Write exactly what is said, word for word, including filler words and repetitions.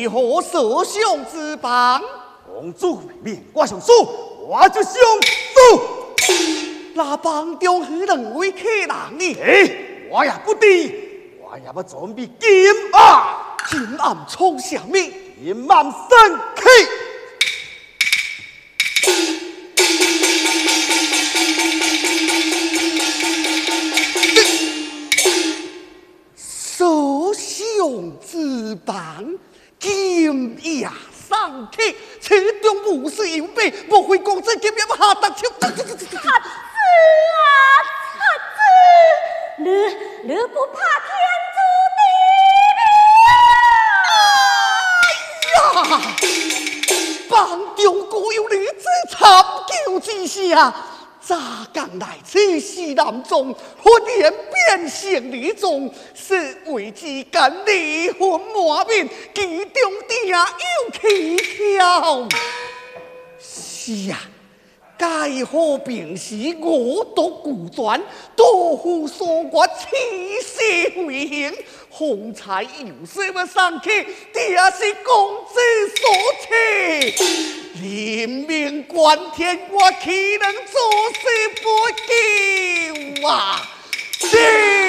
为何设想之邦？ 公主为免我上书，我就上书。 那邦中何能为客人呢？ 哎，我也不知，我也要准备金啊！ 金暗冲什么？ 金暗生气。 设想之邦，金也上客，此中无事有备，莫非公子今日要下达手？ 太子啊，太子，你你不怕天诛地灭？ 哎呀，邦中果有女子参救之下，乍刚来此西南中，忽然变成女中，是为之干离婚满面，其中定有蹊跷。是啊。该何平时我独孤传，多夫所决，气势回行，风采有什么上客，定是公子所赐。人命关天，我岂能坐视不救啊？是。